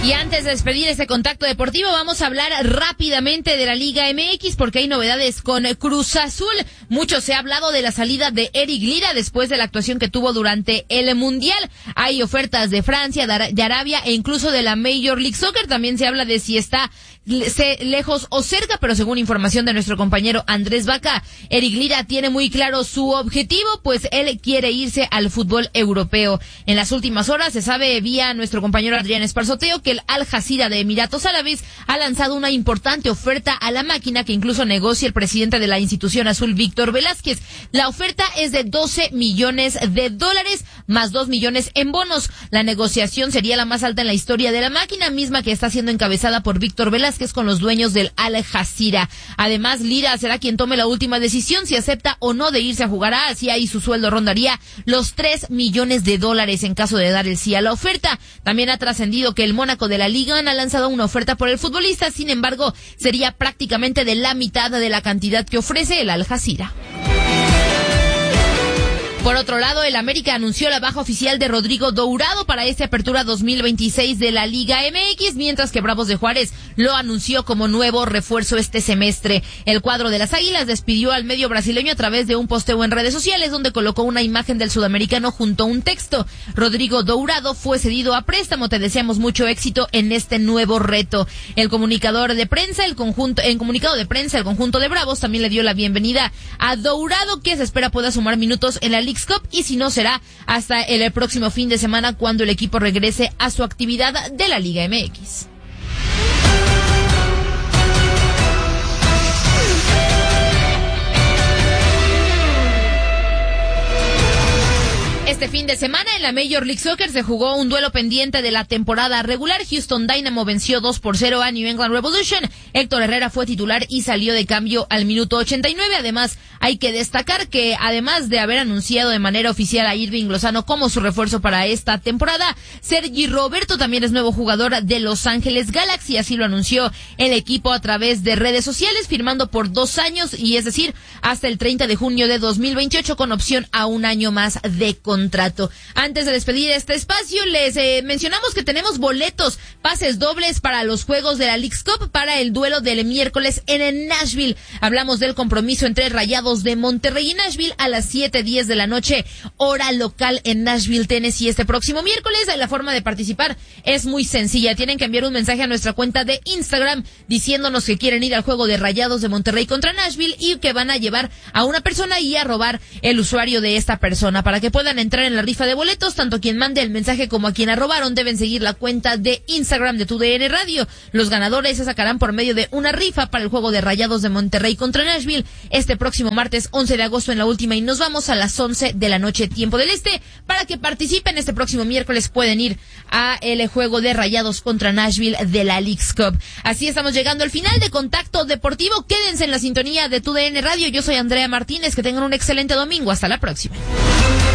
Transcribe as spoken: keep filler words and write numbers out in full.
Y antes de despedir este contacto deportivo, vamos a hablar rápidamente de la Liga M X porque hay novedades con Cruz Azul. Mucho se ha hablado de la salida de Eric Lira después de la actuación que tuvo durante el Mundial. Hay ofertas de Francia, de Arabia e incluso de la Major League Soccer. También se habla de si está lejos o cerca, pero según información de nuestro compañero Andrés Vaca, Eric Lira tiene muy claro su objetivo, pues él quiere irse al fútbol europeo. En las últimas horas se sabe vía nuestro compañero Adrián Esparzoteo que el Al Jazeera de Emiratos Árabes ha lanzado una importante oferta a la máquina que incluso negocia el presidente de la institución azul, Víctor Velázquez. La oferta es de doce millones de dólares más dos millones en bonos. La negociación sería la más alta en la historia de la máquina, misma que está siendo encabezada por Víctor Velázquez con los dueños del Al Jazeera. Además, Lira será quien tome la última decisión si acepta o no de irse a jugar a Asia, y su sueldo rondaría los tres millones de dólares en caso de dar el sí a la oferta. También ha trascendido que el Mónaco de la Liga ha lanzado una oferta por el futbolista, sin embargo, sería prácticamente de la mitad de la cantidad que ofrece el Al Jazeera. Por otro lado, el América anunció la baja oficial de Rodrigo Dourado para esta apertura dos mil veintiséis de la Liga M X, mientras que Bravos de Juárez lo anunció como nuevo refuerzo este semestre. El cuadro de las Águilas despidió al medio brasileño a través de un posteo en redes sociales donde colocó una imagen del sudamericano junto a un texto. Rodrigo Dourado fue cedido a préstamo, te deseamos mucho éxito en este nuevo reto. El comunicador de prensa, el conjunto, en comunicado de prensa, el conjunto de Bravos también le dio la bienvenida a Dourado, que se espera pueda sumar minutos en la Liga Cup, y si no será hasta el próximo fin de semana cuando el equipo regrese a su actividad de la Liga M X. Este fin de semana en la Major League Soccer se jugó un duelo pendiente de la temporada regular. Houston Dynamo venció dos por cero a New England Revolution. Héctor Herrera fue titular y salió de cambio al minuto ochenta y nueve. Además, hay que destacar que además de haber anunciado de manera oficial a Irving Lozano como su refuerzo para esta temporada, Sergi Roberto también es nuevo jugador de Los Ángeles Galaxy. Así lo anunció el equipo a través de redes sociales, firmando por dos años, y es decir, hasta el treinta de junio de dos mil veintiocho, con opción a un año más de contrato. Contrato. Antes de despedir este espacio, les eh, mencionamos que tenemos boletos, pases dobles para los juegos de la Leagues Cup para el duelo del miércoles en Nashville. Hablamos del compromiso entre Rayados de Monterrey y Nashville a las siete diez de la noche, hora local en Nashville, Tennessee, este próximo miércoles. La forma de participar es muy sencilla. Tienen que enviar un mensaje a nuestra cuenta de Instagram diciéndonos que quieren ir al juego de Rayados de Monterrey contra Nashville y que van a llevar a una persona y a robar el usuario de esta persona. Para que puedan entrar en la rifa de boletos, tanto quien mande el mensaje como a quien arrobaron deben seguir la cuenta de Instagram de Tu D N Radio. Los ganadores se sacarán por medio de una rifa para el juego de Rayados de Monterrey contra Nashville este próximo martes once de agosto en la última, y nos vamos a las once de la noche tiempo del este. Para que participen este próximo miércoles pueden ir a el juego de Rayados contra Nashville de la Leagues Cup. Así estamos llegando al final de Contacto Deportivo. Quédense en la sintonía de Tu D N Radio. Yo soy Andrea Martínez. Que tengan un excelente domingo. Hasta la próxima.